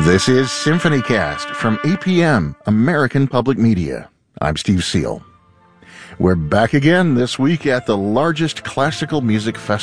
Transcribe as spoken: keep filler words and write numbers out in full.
This is SymphonyCast from A P M, American Public Media. I'm Steve Seal. We're back again this week at the largest classical music festival